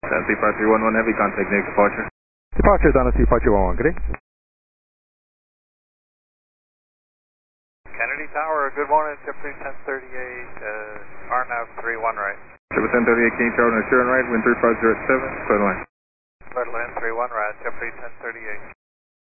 C5311 Heavy, contact next departure. Departure is on a C5311, good day. Kennedy Tower, good morning, Chipper 1038, RNAV 31 right. Chipper 1038, King Charles, assuring right, wind 350 at 7, clear the line. Clear the line 31 right, Chipper 1038.